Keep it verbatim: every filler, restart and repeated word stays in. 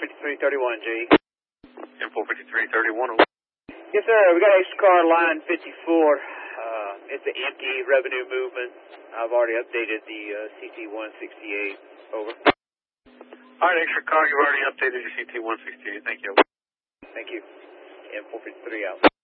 fifty-three thirty-one, J. M four fifty-three thirty-one. Yes, sir. We got extra car line fifty-four. Uh, it's an empty revenue movement. I've already updated the uh, C T one sixty-eight. Over. All right, extra car. You've already updated your C T one sixty-eight. Thank you. Thank you. M four fifty-three out.